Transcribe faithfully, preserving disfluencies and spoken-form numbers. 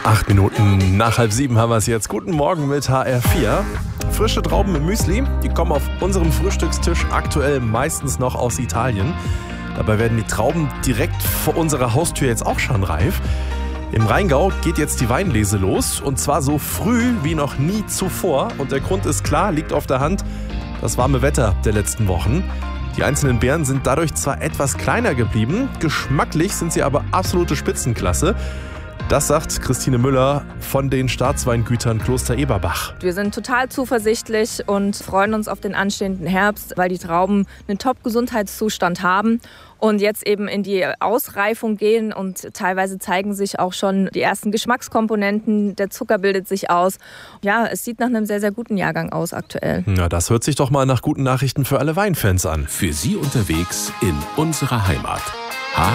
Acht Minuten nach halb sieben haben wir es jetzt. Guten Morgen mit H R vier. Frische Trauben im Müsli, die kommen auf unserem Frühstückstisch aktuell meistens noch aus Italien. Dabei werden die Trauben direkt vor unserer Haustür jetzt auch schon reif. Im Rheingau geht jetzt die Weinlese los und zwar so früh wie noch nie zuvor. Und der Grund ist klar, liegt auf der Hand, das warme Wetter der letzten Wochen. Die einzelnen Beeren sind dadurch zwar etwas kleiner geblieben, geschmacklich sind sie aber absolute Spitzenklasse. Das sagt Christine Müller von den Staatsweingütern Kloster Eberbach. Wir sind total zuversichtlich und freuen uns auf den anstehenden Herbst, weil die Trauben einen Top-Gesundheitszustand haben und jetzt eben in die Ausreifung gehen und teilweise zeigen sich auch schon die ersten Geschmackskomponenten, der Zucker bildet sich aus. Ja, es sieht nach einem sehr, sehr guten Jahrgang aus aktuell. Na, das hört sich doch mal nach guten Nachrichten für alle Weinfans an. Für Sie unterwegs in unserer Heimat.